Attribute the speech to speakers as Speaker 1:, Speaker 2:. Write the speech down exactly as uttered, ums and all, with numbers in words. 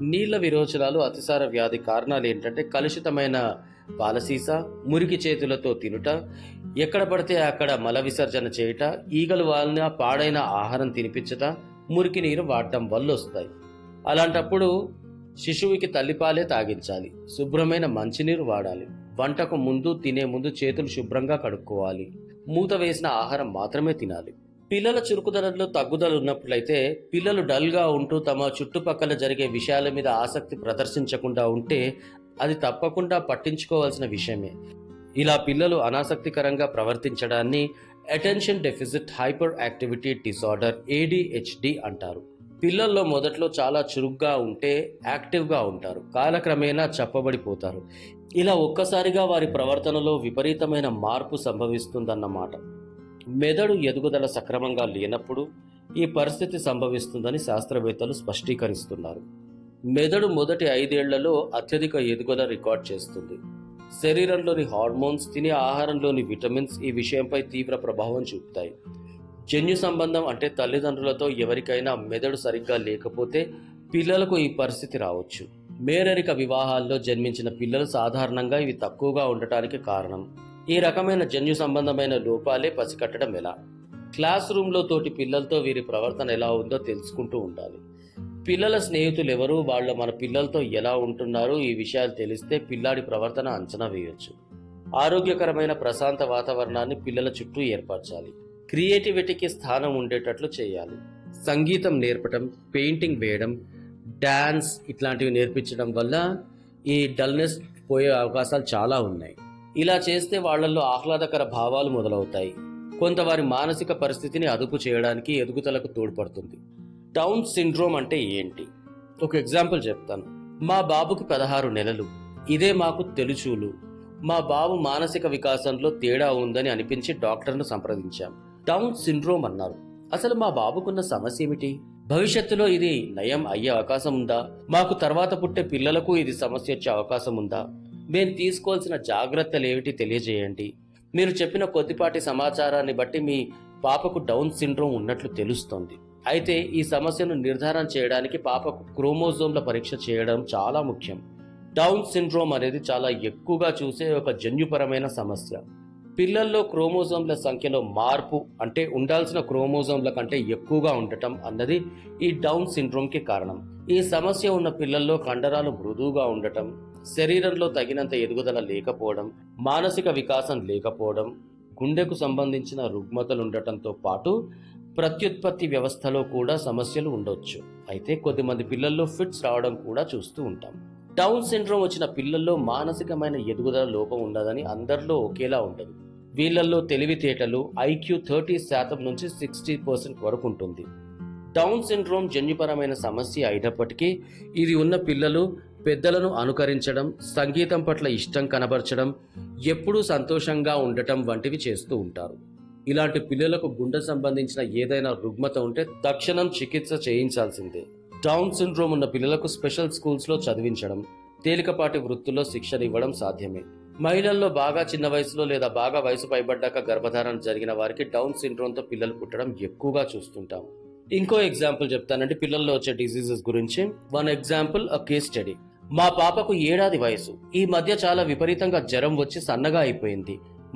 Speaker 1: నీళ్ల విరోచనాలు, అతిసార వ్యాధి కారణాలు ఏంటంటే కలుషితమైన పాలసీస, మురికి చేతులతో తినుట, ఎక్కడ పడితే అక్కడ మల విసర్జన చేయుట, ఈగలు వాలిన పాడైన ఆహారం తినిపించట, మురికి నీరు వాడటం వల్ల వస్తాయి. అలాంటప్పుడు శిశువుకి తల్లిపాలే తాగించాలి. శుభ్రమైన మంచినీరు వాడాలి. వంటకు ముందు, తినే ముందు చేతులు శుభ్రంగా కడుక్కోవాలి. మూత వేసిన ఆహారం మాత్రమే తినాలి. పిల్లల చురుకుదనంలో తగ్గుదల ఉన్నట్లయితే, పిల్లలు డల్గా ఉంటూ తమ చుట్టుపక్కల జరిగే విషయాల మీద ఆసక్తి ప్రదర్శించకుండా ఉంటే అది తప్పకుండా పట్టించుకోవాల్సిన విషయమే. ఇలా పిల్లలు అనాసక్తికరంగా ప్రవర్తించడాన్ని attention deficit hyper activity disorder ADHD అంటారు. పిల్లల్లో మొదట్లో చాలా చురుగ్గా ఉంటే యాక్టివ్గా ఉంటారు, కాలక్రమేణా చప్పబడిపోతారు. ఇలా ఒక్కసారిగా వారి ప్రవర్తనలో విపరీతమైన మార్పు సంభవిస్తుందన్నమాట. మెదడు ఎదుగుదల సక్రమంగా లేనప్పుడు ఈ పరిస్థితి సంభవిస్తుందని శాస్త్రవేత్తలు స్పష్టీకరిస్తున్నారు. మెదడు మొదటి ఐదేళ్లలో అత్యధిక ఎదుగుదల రికార్డ్ చేస్తుంది. శరీరంలోని హార్మోన్స్, తినే ఆహారంలోని విటమిన్స్ ఈ విషయంపై తీవ్ర ప్రభావం చూపుతాయి. జన్యు సంబంధం అంటే తల్లిదండ్రులతో ఎవరికైనా మెదడు సరిగ్గా లేకపోతే పిల్లలకు ఈ పరిస్థితి రావచ్చు. మేరరిక వివాహాల్లో జన్మించిన పిల్లలు సాధారణంగా ఇవి తక్కువగా ఉండటానికి కారణం. ఈ రకమైన జన్యు సంబంధమైన లోపాలే పసికట్టడం ఎలా? క్లాస్ రూమ్లో తోటి పిల్లలతో వీరి ప్రవర్తన ఎలా ఉందో తెలుసుకుంటూ ఉండాలి. పిల్లల స్నేహితులు ఎవరు, వాళ్ళ మన పిల్లలతో ఎలా ఉంటున్నారు, ఈ విషయాలు తెలిస్తే పిల్లాడి ప్రవర్తన అంచనా వేయొచ్చు. ఆరోగ్యకరమైన ప్రశాంత వాతావరణాన్ని పిల్లల చుట్టూ ఏర్పరచాలి. క్రియేటివిటీకి స్థానం ఉండేటట్లు చేయాలి. సంగీతం నేర్పడం, పెయింటింగ్ వేయడం, డాన్స్ ఇట్లాంటివి నేర్పించడం వల్ల ఈ డల్నెస్ పోయే అవకాశాలు చాలా ఉన్నాయి. ఇలా చేస్తే వాళ్లలో ఆహ్లాదకర భావాలు మొదలవుతాయి. కొంత వారి మానసిక పరిస్థితిని అదుపు చేయడానికి ఎదుగుదలకు తోడ్పడుతుంది. డౌన్ సిండ్రోమ్ అంటే ఏంటి? ఒక ఎగ్జాంపుల్ చెప్తాను. మా బాబుకి పదహారు నెలలు. ఇదే మాకు తెలుచూలు. మా బాబు మానసిక వికాసంలో తేడా ఉందని అనిపించి డాక్టర్ను సంప్రదించాం. డౌన్ సిండ్రోమ్ అన్నారు. అసలు మా బాబుకున్న సమస్య ఏమిటి? భవిష్యత్తులో ఇది నయం అయ్యే అవకాశం ఉందా? మాకు తర్వాత పుట్టే పిల్లలకు ఇది సమస్య వచ్చే అవకాశం ఉందా? మేము తీసుకోవాల్సిన జాగ్రత్తలు ఏమిటి తెలియజేయండి. మీరు చెప్పిన కొద్దిపాటి సమాచారాన్ని బట్టి మీ పాపకు డౌన్ సిండ్రోమ్ ఉన్నట్లు తెలుస్తోంది. అయితే ఈ సమస్యను నిర్ధారణ చేయడానికి పాపకు క్రోమోజోమ్ల పరీక్ష చేయడం చాలా ముఖ్యం. డౌన్ సిండ్రోమ్ అనేది చాలా ఎక్కువగా చూసే ఒక జన్యుపరమైన సమస్య. పిల్లల్లో క్రోమోజోమ్ల సంఖ్యలో మార్పు, అంటే ఉండాల్సిన క్రోమోజోమ్ల కంటే ఎక్కువగా ఉండటం అన్నది ఈ డౌన్ సిండ్రోమ్కి కారణం. ఈ సమస్య ఉన్న పిల్లల్లో కండరాలు మృదువుగా ఉండటం, శరీరంలో తగినంత ఎదుగుదల లేకపోవడం, మానసిక వికాసం లేకపోవడం, గుండెకు సంబంధించిన రుగ్మతలు ఉండటంతో పాటు ప్రత్యుత్పత్తి వ్యవస్థలో కూడా సమస్యలు ఉండొచ్చు. అయితే కొద్దిమంది పిల్లల్లో ఫిట్స్ రావడం కూడా చూస్తూ ఉంటాం. డౌన్ సిండ్రోమ్ వచ్చిన పిల్లల్లో మానసికమైన ఎదుగుదల లోపం ఉండదని అందరిలో ఒకేలా ఉండదు. వీళ్ళల్లో తెలివితేటలు ఐక్యూ థర్టీ శాతం నుంచి సిక్స్టీ పర్సెంట్ వరకు ఉంటుంది. డౌన్ సిండ్రోమ్ జన్యుపరమైన సమస్య అయినప్పటికీ ఇది ఉన్న పిల్లలు పెద్దలను అనుకరించడం, సంగీతం పట్ల ఇష్టం కనబరచడం, ఎప్పుడూ సంతోషంగా ఉండటం వంటివి చేస్తూ ఉంటారు. ఇలాంటి పిల్లలకు గుండె సంబంధించిన ఏదైనా రుగ్మత ఉంటే తక్షణం చికిత్స చేయించాల్సిందే. డౌన్ సిండ్రోమ్ ఉన్న పిల్లలకు స్పెషల్ స్కూల్స్లో చదివించడం, తేలికపాటి వృత్తుల్లో శిక్షణ ఇవ్వడం సాధ్యమే. మహిళల్లో బాగా చిన్న వయసులో లేదా బాగా వయసు పైబడ్డాక గర్భధారణ జరిగిన వారికి డౌన్ సిండ్రోమ్తో పిల్లలు పుట్టడం ఎక్కువగా చూస్తుంటాం. ఇంకో ఎగ్జాంపుల్ చెప్తానండి పిల్లల్లో వచ్చే డిసీజెస్ గురించి. One example, a case study. మా పాపకు ఏడాది వయసు. ఈ మధ్య చాలా విపరీతంగా జ్వరం వచ్చి సన్నగా అయిపోయింది.